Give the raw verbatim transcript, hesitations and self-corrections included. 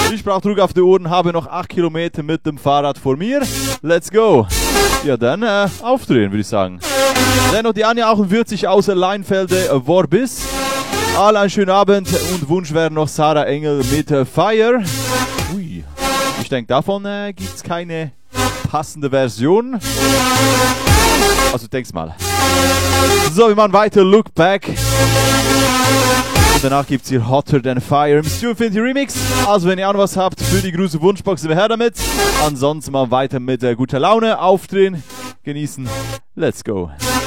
Ich brauche Druck auf die Ohren, habe noch acht Kilometer mit dem Fahrrad vor mir. Let's go. Ja, dann äh, aufdrehen, würde ich sagen. Dann noch die Anja achtundvierzig aus Leinfelde, äh, Worbis. Alle einen schönen Abend und Wunsch wäre noch Sarah Engel mit äh, Fire. Ui. Ich denke, davon äh, gibt es keine passende Version. Also denk's mal. So, wir machen weiter. Look Back. Und danach gibt es hier Hotter Than Fire im Stu Infinity Remix. Also wenn ihr auch noch was habt für die große Wunschbox, sind wir her damit. Ansonsten mal weiter mit äh, guter Laune. Aufdrehen, genießen. Let's go.